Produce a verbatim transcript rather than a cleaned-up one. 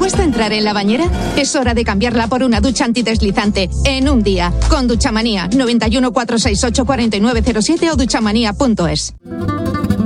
cuesta entrar en la bañera? Es hora de cambiarla por una ducha antideslizante en un día. Con Duchamanía. noventa y uno, cuatrocientos sesenta y ocho, cuarenta y nueve cero siete o duchamanía punto es.